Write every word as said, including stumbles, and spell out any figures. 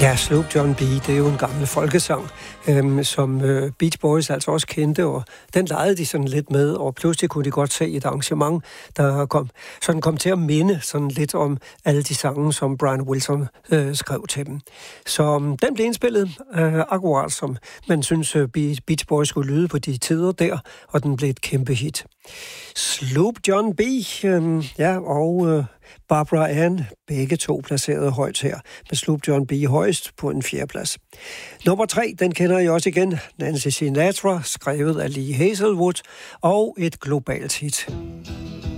Ja, Sloop John B., det er jo en gammel folkesang, øhm, som øh, Beach Boys altså også kendte, og den legede de sådan lidt med, og pludselig kunne de godt se et arrangement, der kom, sådan kom til at minde sådan lidt om alle de sange, som Brian Wilson øh, skrev til dem. Så um, den blev indspillet øh, akkurat som man synes, øh, Beach Boys skulle lyde på de tider der, og den blev et kæmpe hit. Sloop John B., øh, ja, og øh, Barbara Ann, begge to placeret højt her, med Sloop John B. højst på en fjerdeplads. Nummer tre, den kender I også igen, Nancy Sinatra, skrevet af Lee Hazelwood, og et globalt hit.